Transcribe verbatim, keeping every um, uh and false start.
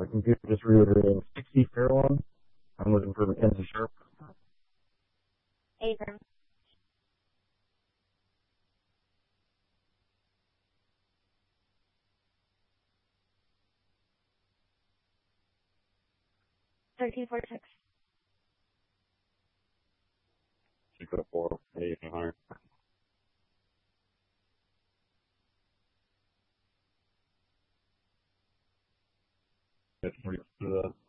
My computer just reiterating sixty Fairlawn. I'm looking for Mackenzie Sharp. Abram. thirteen forty-six. Six oh four, eight hundred. That's pretty good.